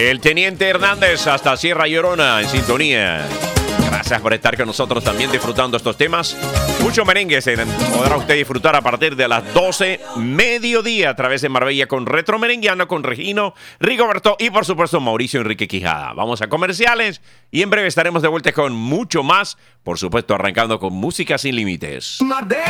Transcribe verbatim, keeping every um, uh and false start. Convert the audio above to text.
El Teniente Hernández hasta Sierra Llorona en sintonía. Gracias por estar con nosotros también disfrutando estos temas. Mucho merengue se podrá usted disfrutar a partir de las doce mediodía a través de Marbella con Retro Merenguiano, con Regino, Rigoberto y por supuesto Mauricio Enrique Quijada. Vamos a comerciales y en breve estaremos de vuelta con mucho más. Por supuesto arrancando con Música Sin Límites.